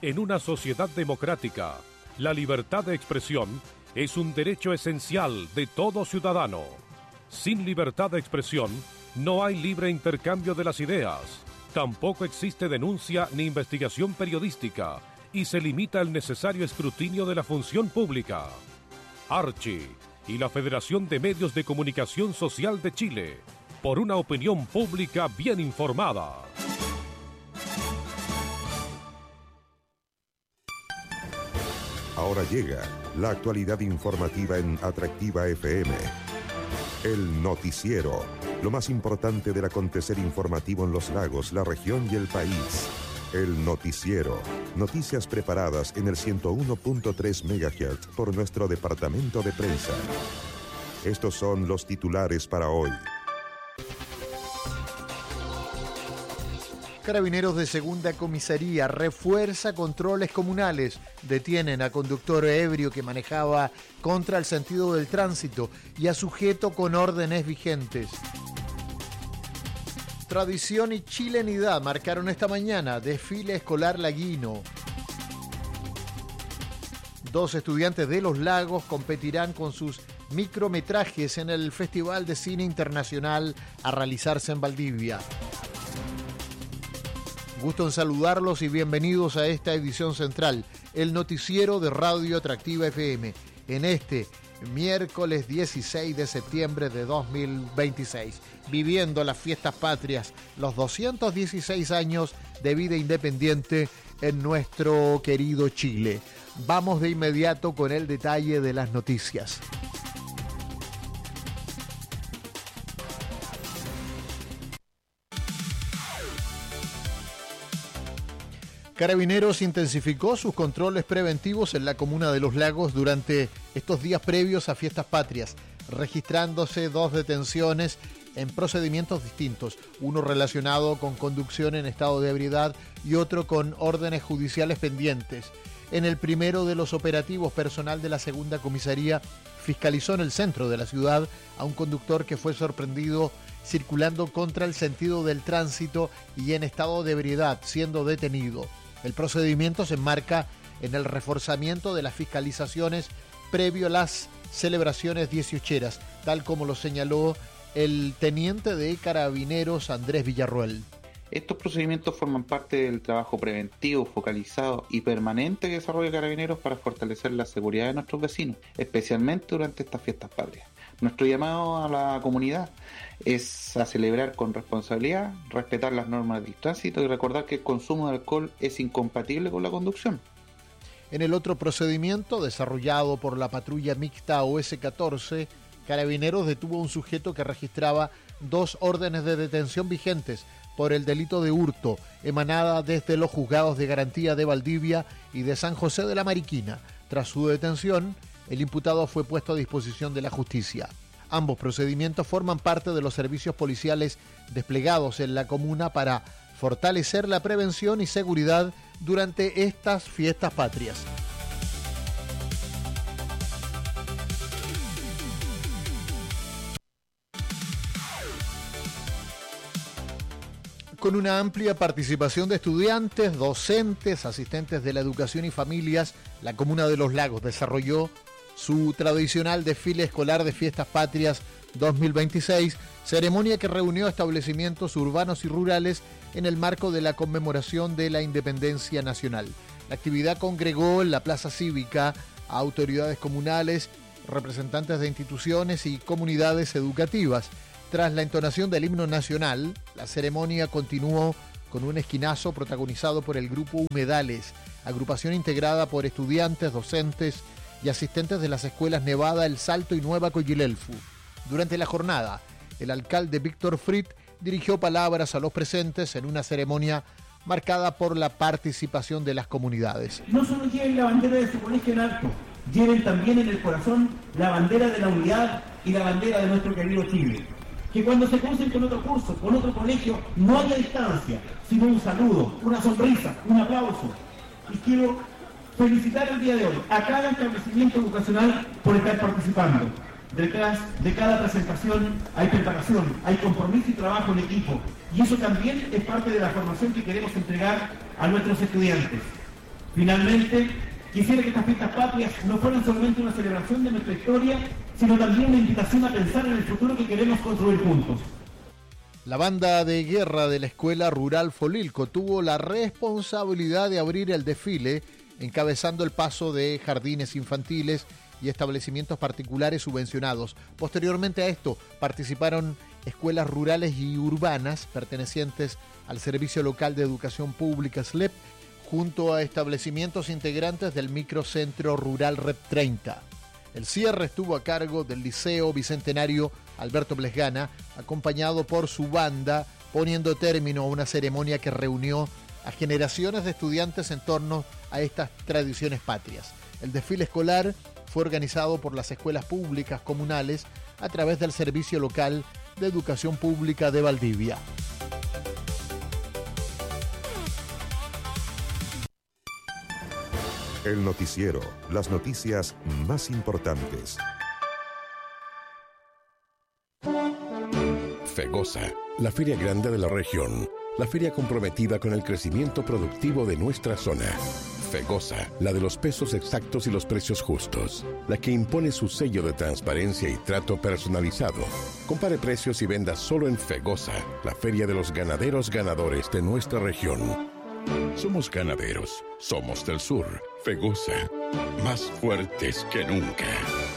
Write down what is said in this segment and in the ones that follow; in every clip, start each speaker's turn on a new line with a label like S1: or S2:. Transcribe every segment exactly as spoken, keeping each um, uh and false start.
S1: En una sociedad democrática, la libertad de expresión es un derecho esencial de todo ciudadano. Sin libertad de expresión, no hay libre intercambio de las ideas, tampoco existe denuncia ni investigación periodística y se limita el necesario escrutinio de la función pública. Archi y la Federación de Medios de Comunicación Social de Chile, por una opinión pública bien informada.
S2: Ahora llega la actualidad informativa en Atractiva F M. El noticiero, lo más importante del acontecer informativo en los lagos, la región y el país. El noticiero, noticias preparadas en el ciento uno punto tres megahertz por nuestro departamento de prensa. Estos son los titulares para hoy.
S3: Carabineros de Segunda Comisaría refuerza controles comunales. Detienen a conductor ebrio que manejaba contra el sentido del tránsito y a sujeto con órdenes vigentes. Tradición y chilenidad marcaron esta mañana desfile escolar laguino. Dos estudiantes de Los Lagos competirán con sus micrometrajes en el Festival de Cine Internacional a realizarse en Valdivia. Gusto en saludarlos y bienvenidos a esta edición central, el noticiero de Radio Atractiva F M, en este miércoles dieciséis de septiembre de dos mil veintiséis, viviendo las fiestas patrias, los doscientos dieciséis años de vida independiente en nuestro querido Chile. Vamos de inmediato con el detalle de las noticias. Carabineros intensificó sus controles preventivos en la comuna de Los Lagos durante estos días previos a fiestas patrias, registrándose dos detenciones en procedimientos distintos, uno relacionado con conducción en estado de ebriedad y otro con órdenes judiciales pendientes. En el primero de los operativos, personal de la Segunda Comisaría fiscalizó en el centro de la ciudad a un conductor que fue sorprendido circulando contra el sentido del tránsito y en estado de ebriedad, siendo detenido. El procedimiento se enmarca en el reforzamiento de las fiscalizaciones previo a las celebraciones dieciocheras, tal como lo señaló el teniente de Carabineros Andrés Villarroel.
S4: Estos procedimientos forman parte del trabajo preventivo, focalizado y permanente que desarrolla Carabineros para fortalecer la seguridad de nuestros vecinos, especialmente durante estas fiestas patrias. Nuestro llamado a la comunidad es a celebrar con responsabilidad, respetar las normas del tránsito y recordar que el consumo de alcohol es incompatible con la conducción.
S3: En el otro procedimiento, desarrollado por la patrulla mixta O S catorce, Carabineros detuvo a un sujeto que registraba dos órdenes de detención vigentes por el delito de hurto, emanada desde los juzgados de garantía de Valdivia y de San José de la Mariquina. Tras su detención, el imputado fue puesto a disposición de la justicia. Ambos procedimientos forman parte de los servicios policiales desplegados en la comuna para fortalecer la prevención y seguridad durante estas fiestas patrias. Con una amplia participación de estudiantes, docentes, asistentes de la educación y familias, la comuna de Los Lagos desarrolló su tradicional desfile escolar de fiestas patrias dos mil veintiséis, ceremonia que reunió establecimientos urbanos y rurales en el marco de la conmemoración de la independencia nacional. La actividad congregó en la plaza cívica a autoridades comunales, representantes de instituciones y comunidades educativas. Tras la entonación del himno nacional, la ceremonia continuó con un esquinazo protagonizado por el grupo Humedales, agrupación integrada por estudiantes, docentes y asistentes de las escuelas Nevada, El Salto y Nueva Coyilelfu. Durante la jornada, el alcalde Víctor Frit dirigió palabras a los presentes en una ceremonia marcada por la participación de las comunidades.
S5: No solo lleven la bandera de su colegio en alto, lleven también en el corazón la bandera de la unidad y la bandera de nuestro querido Chile. Que cuando se crucen con otro curso, con otro colegio, no haya distancia, sino un saludo, una sonrisa, un aplauso. Y quiero felicitar el día de hoy a cada establecimiento educacional por estar participando. Detrás de cada presentación hay preparación, hay compromiso y trabajo en equipo. Y eso también es parte de la formación que queremos entregar a nuestros estudiantes. Finalmente, quisiera que estas fiestas patrias no fueran solamente una celebración de nuestra historia, sino también una invitación a pensar en el futuro que queremos construir juntos.
S3: La banda de guerra de la Escuela Rural Folilco tuvo la responsabilidad de abrir el desfile, encabezando el paso de jardines infantiles y establecimientos particulares subvencionados. Posteriormente a esto participaron escuelas rurales y urbanas pertenecientes al Servicio Local de Educación Pública S L E P, junto a establecimientos integrantes del Microcentro Rural R E P treinta. El cierre estuvo a cargo del Liceo Bicentenario Alberto Blesgana, acompañado por su banda, poniendo término a una ceremonia que reunió a generaciones de estudiantes en torno a estas tradiciones patrias. El desfile escolar fue organizado por las escuelas públicas comunales a través del Servicio Local de Educación Pública de Valdivia.
S2: El noticiero, las noticias más importantes.
S6: FEGOSA, la feria grande de la región, la feria comprometida con el crecimiento productivo de nuestra zona. FEGOSA, la de los pesos exactos y los precios justos, la que impone su sello de transparencia y trato personalizado. Compare precios y venda solo en FEGOSA, la feria de los ganaderos ganadores de nuestra región. Somos ganaderos, somos del sur. FEGOSA, más fuertes que nunca.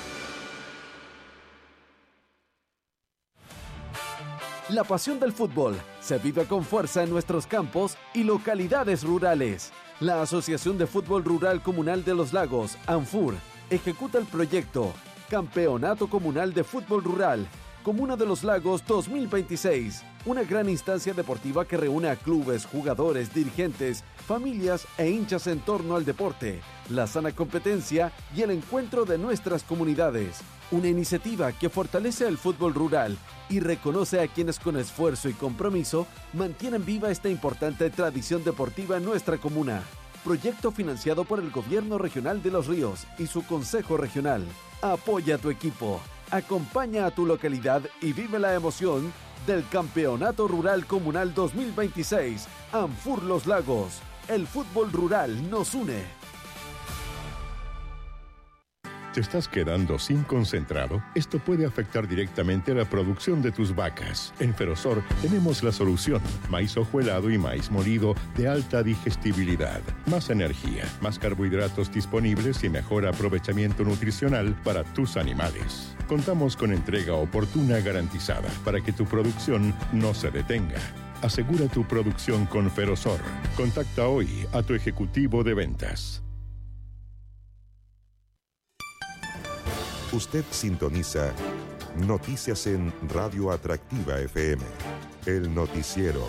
S7: La pasión del fútbol se vive con fuerza en nuestros campos y localidades rurales. La Asociación de Fútbol Rural Comunal de los Lagos, ANFUR, ejecuta el proyecto Campeonato Comunal de Fútbol Rural, Comuna de los Lagos dos mil veintiséis, una gran instancia deportiva que reúne a clubes, jugadores, dirigentes, familias e hinchas en torno al deporte, la sana competencia y el encuentro de nuestras comunidades. Una iniciativa que fortalece el fútbol rural y reconoce a quienes con esfuerzo y compromiso mantienen viva esta importante tradición deportiva en nuestra comuna. Proyecto financiado por el Gobierno Regional de Los Ríos y su Consejo Regional. Apoya a tu equipo, acompaña a tu localidad y vive la emoción del Campeonato Rural Comunal dos mil veintiséis. ANFUR Los Lagos. El fútbol rural nos une.
S6: ¿Te estás quedando sin concentrado? Esto puede afectar directamente la producción de tus vacas. En Ferosor tenemos la solución. Maíz hojuelado y maíz molido de alta digestibilidad. Más energía, más carbohidratos disponibles y mejor aprovechamiento nutricional para tus animales. Contamos con entrega oportuna garantizada para que tu producción no se detenga. Asegura tu producción con Ferosor. Contacta hoy a tu ejecutivo de ventas.
S2: Usted sintoniza Noticias en Radio Atractiva F M. El noticiero.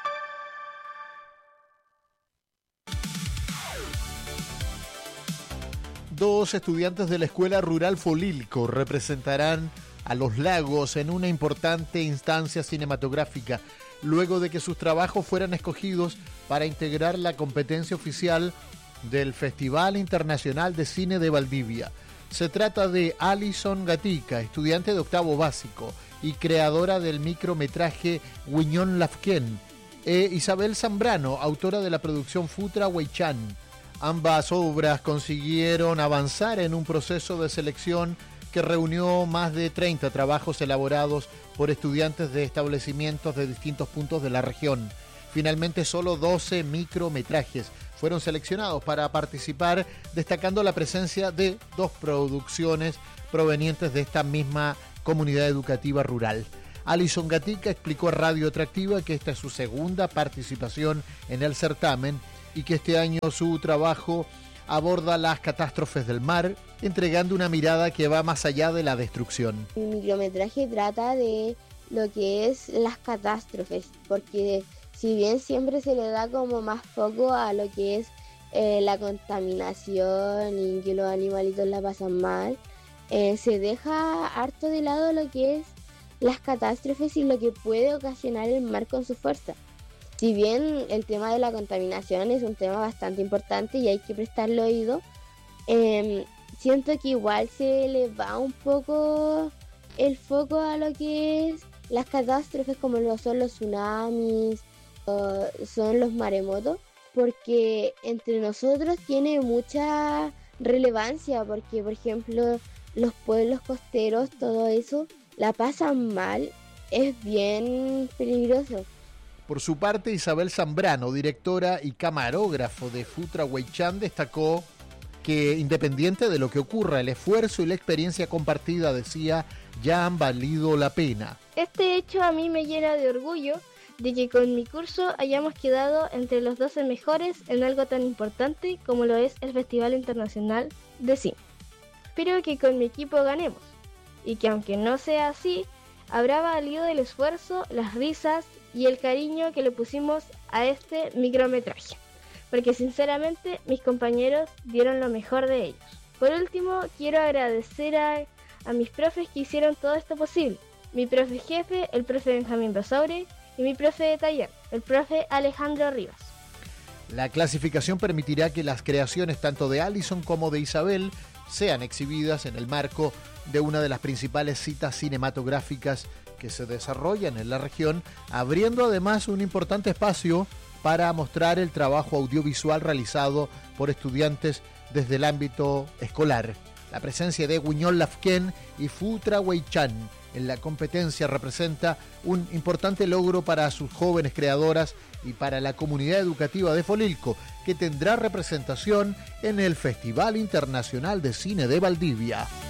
S3: Dos estudiantes de la Escuela Rural Folilco representarán a Los Lagos en una importante instancia cinematográfica, luego de que sus trabajos fueran escogidos para integrar la competencia oficial del Festival Internacional de Cine de Valdivia. Se trata de Alison Gatica, estudiante de octavo básico y creadora del micrometraje Guiñón Lafken, e Isabel Zambrano, autora de la producción Futra Huaychán. Ambas obras consiguieron avanzar en un proceso de selección que reunió más de treinta trabajos elaborados por estudiantes de establecimientos de distintos puntos de la región. Finalmente, solo doce micrometrajes fueron seleccionados para participar, destacando la presencia de dos producciones provenientes de esta misma comunidad educativa rural. Alison Gatica explicó a Radio Atractiva que esta es su segunda participación en el certamen y que este año su trabajo aborda las catástrofes del mar, entregando una mirada que va más allá de la destrucción.
S8: Mi micrometraje trata de lo que es las catástrofes, porque si bien siempre se le da como más foco a lo que es eh, la contaminación y que los animalitos la pasan mal, eh, se deja harto de lado lo que es las catástrofes y lo que puede ocasionar el mar con su fuerza. Si bien el tema de la contaminación es un tema bastante importante y hay que prestarle oído, eh, siento que igual se le va un poco el foco a lo que es las catástrofes como lo son los tsunamis, son los maremotos, porque entre nosotros tiene mucha relevancia, porque por ejemplo los pueblos costeros, todo eso, la pasan mal, es bien peligroso.
S3: Por su parte, Isabel Zambrano, directora y camarógrafo de Futra Huaychán, destacó que independiente de lo que ocurra, el esfuerzo y la experiencia compartida, decía, ya han valido la pena.
S9: Este hecho a mí me llena de orgullo de que con mi curso hayamos quedado entre los doce mejores en algo tan importante como lo es el Festival Internacional de Cine. Espero que con mi equipo ganemos y que aunque no sea así, habrá valido el esfuerzo, las risas y el cariño que le pusimos a este micrometraje, porque sinceramente mis compañeros dieron lo mejor de ellos. Por último, quiero agradecer a, a mis profes que hicieron todo esto posible. Mi profe jefe, el profe Benjamín Basaure, y mi profe de taller, el profe Alejandro Rivas.
S3: La clasificación permitirá que las creaciones tanto de Alison como de Isabel sean exhibidas en el marco de una de las principales citas cinematográficas que se desarrollan en la región, abriendo además un importante espacio para mostrar el trabajo audiovisual realizado por estudiantes desde el ámbito escolar. La presencia de Guiñol Lafken y Futra Huaychán en la competencia representa un importante logro para sus jóvenes creadoras y para la comunidad educativa de Folilco, que tendrá representación en el Festival Internacional de Cine de Valdivia.